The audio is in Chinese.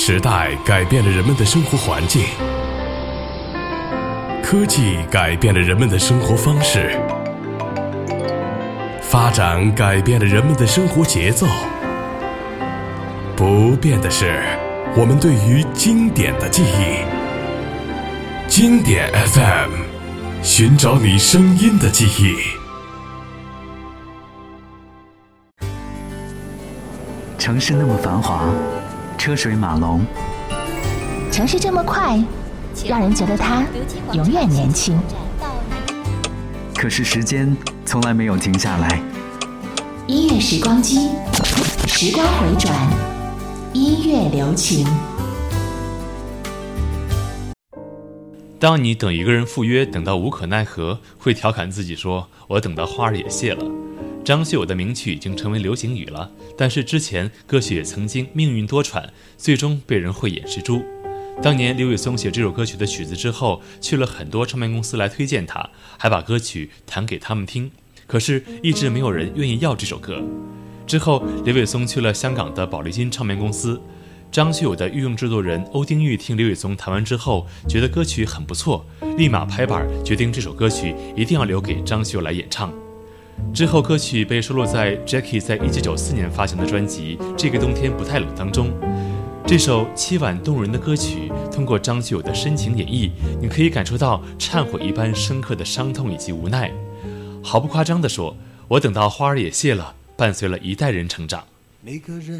时代改变了人们的生活环境，科技改变了人们的生活方式，发展改变了人们的生活节奏。不变的是我们对于经典的记忆。经典 FM， 寻找你声音的记忆。 城市那么繁华，车水马龙， 城市这么快，让人觉得它永远年轻。 可是时间从来没有停下来。 音乐时光机，时光回转，音乐留情。 当你等一个人赴约等到无可奈何，会调侃自己说我等到花儿也谢了。张学友的名曲已经成为流行语了，但是之前歌曲也曾经命运多舛，最终被人慧眼识珠。当年刘伟松写这首歌曲的曲子之后，去了很多唱片公司来推荐他，还把歌曲弹给他们听，可是一直没有人愿意要这首歌。之后刘伟松去了香港的宝丽金唱片公司，张学友的御用制作人欧丁玉听刘伟松弹完之后，觉得歌曲很不错，立马拍板决定这首歌曲一定要留给张学友来演唱。之后歌曲被收录在 Jackie 在1994年发行的专辑《这个冬天不太冷》当中。这首凄婉动人的歌曲通过张学友的深情演绎，你可以感受到忏悔一般深刻的伤痛以及无奈。毫不夸张地说，我等到花儿也谢了，伴随了一代人成长。 每个人